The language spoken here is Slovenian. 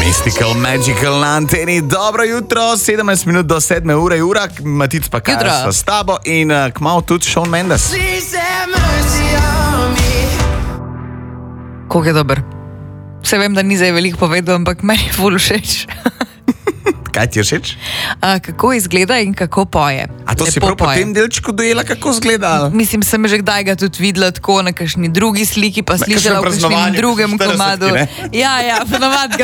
Mystical, magical na anteni. Dobro jutro, 17 minut do 7 ure je ura, Matic pa kaj s tabo in kmalu tudi Shawn Mendes. Koliko je dober? Vse vem, da ni zdaj veliko povedal, ampak meni je ful všeč. Kaj ti je všeč? Kako izgleda in kako poje. A to Lepo si prav po poje. tem delčku dojela, kako izgleda? Mislim, sem že kdaj ga tudi videla tako na kakšni drugi sliki, pa Na slišala kakšnem v kakšnem praznovanju, drugem 40-ki, komadu. ne? Ja, ponovadi ga